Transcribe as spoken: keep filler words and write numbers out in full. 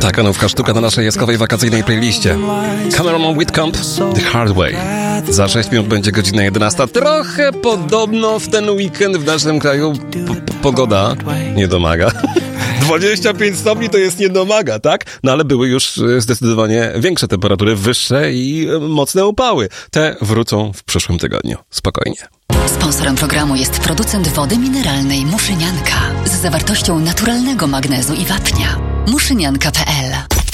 Taka nówka sztuka na naszej jaskowej wakacyjnej playliście. Cameron Whitcomb, The Hard Way. Za sześć minut będzie godzina jedenasta. Trochę podobno w ten weekend w naszym kraju p- pogoda nie domaga. dwadzieścia pięć stopni to jest nie domaga, tak? No ale były już zdecydowanie większe temperatury, wyższe i mocne upały. Te wrócą w przyszłym tygodniu. Spokojnie. Sponsorem programu jest producent wody mineralnej Muszynianka z zawartością naturalnego magnezu i wapnia. muszynianka kropka p l